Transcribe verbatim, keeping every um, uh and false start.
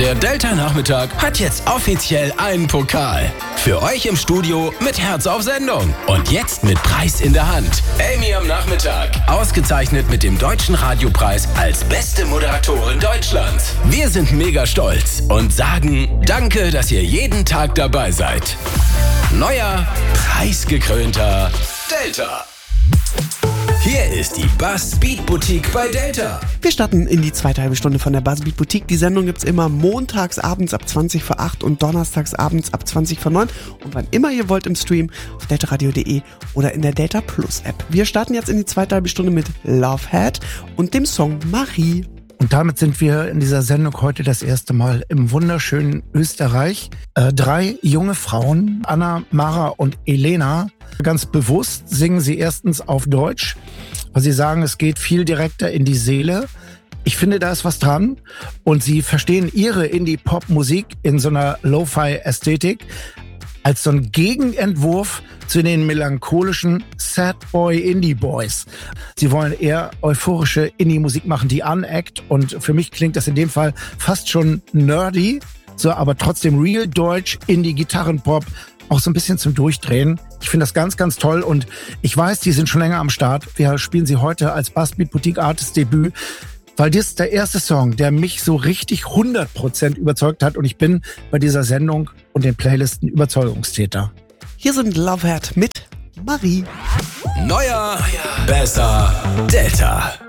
Der Delta-Nachmittag hat jetzt offiziell einen Pokal. Für euch im Studio mit Herz auf Sendung. Und jetzt mit Preis in der Hand. Amy am Nachmittag. Ausgezeichnet mit dem Deutschen Radiopreis als beste Moderatorin Deutschlands. Wir sind mega stolz und sagen Danke, dass ihr jeden Tag dabei seid. Neuer, preisgekrönter Delta. Hier ist die Buzz Beat Boutique bei Delta. Wir starten in die zweite halbe Stunde von der Buzz Beat Boutique. Die Sendung gibt's immer montags abends ab zwanzig vor acht und donnerstags abends ab zwanzig vor neun. Und wann immer ihr wollt im Stream auf deltaradio punkt de oder in der Delta Plus App. Wir starten jetzt in die zweite halbe Stunde mit Love Hat und dem Song Marie. Und damit sind wir in dieser Sendung heute das erste Mal im wunderschönen Österreich. Äh, drei junge Frauen, Anna, Mara und Elena. Ganz bewusst singen sie erstens auf Deutsch, weil sie sagen, es geht viel direkter in die Seele. Ich finde, da ist was dran. Und sie verstehen ihre Indie-Pop-Musik in so einer Lo-Fi-Ästhetik als so ein Gegenentwurf zu den melancholischen Sad Boy Indie Boys. Sie wollen eher euphorische Indie-Musik machen, die aneckt. Und für mich klingt das in dem Fall fast schon nerdy, so aber trotzdem real Deutsch, Indie-Gitarrenpop, auch so ein bisschen zum Durchdrehen. Ich finde das ganz, ganz toll und ich weiß, die sind schon länger am Start. Wir spielen sie heute als Buzz Beat Boutique Artist Debüt, weil das ist der erste Song, der mich so richtig hundert Prozent überzeugt hat und ich bin bei dieser Sendung und den Playlisten Überzeugungstäter. Hier sind Love Hat mit Marie. Neuer, besser, Delta.